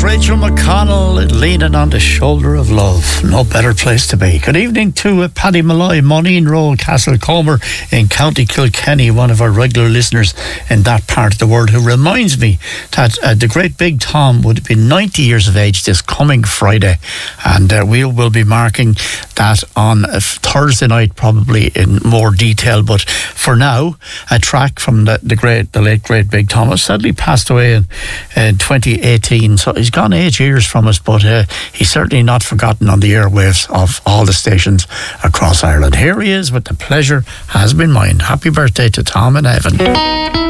Rachel McConnell leaning on the shoulder of love. No better place to be. Good evening to Paddy Malloy, Moneen Road, Castlecomer in County Kilkenny, one of our regular listeners in that part of the world, who reminds me that the great Big Tom would be 90 years of age this coming Friday, and we will be marking that on Thursday night, probably in more detail. But for now, a track from the late great Big Tom, who sadly passed away in 2018. So he's gone 8 years from us, but he's certainly not forgotten on the airwaves of all the stations across Ireland. Here he is with The Pleasure Has Been Mine. Happy birthday to Tom in heaven.